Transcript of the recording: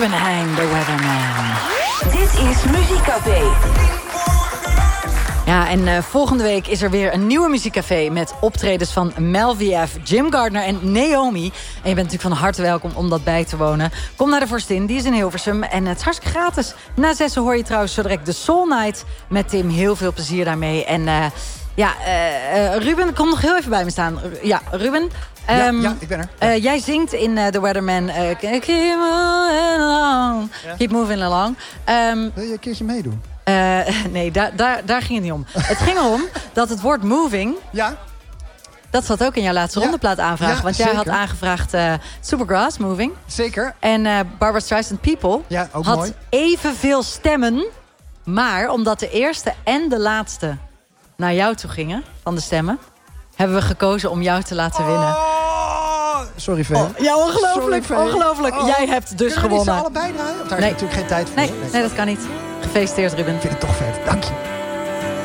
Ruben Heijn, de Weatherman. Dit is Muziekcafé. Ja, en volgende week is er weer een nieuwe Muziekcafé... met optredens van Melviev, Jim Gardner en Naomi. En je bent natuurlijk van harte welkom om dat bij te wonen. Kom naar de Vorstin, die is in Hilversum. En het is hartstikke gratis. Na 6 hoor je trouwens zo direct de Soul Night met Tim. Heel veel plezier daarmee. En Ruben, kom nog heel even bij me staan. Ja, Ruben... ja, ik ben er. Jij zingt in The Weatherman... Keep moving along. Ja. Keep moving along. Wil je een keertje meedoen? Nee, daar ging het niet om. Het ging erom dat het woord moving... Ja. Dat zat ook in jouw laatste rondeplaat aanvragen. Ja, want jij zeker. had aangevraagd Supergrass, Moving. Zeker. En Barbra Streisand, People. Ja, ook had mooi. evenveel stemmen. Maar omdat de eerste en de laatste naar jou toe gingen... van de stemmen... hebben we gekozen om jou te laten winnen. Sorry, Vee. Ja, ongelooflijk. Ongelooflijk. Jij hebt dus gewonnen. Kunnen we niet ze allebei draaien? Of daar is natuurlijk geen tijd voor. Nee, dat kan niet. Gefeliciteerd, Ruben. Ik vind het toch vet. Dank je.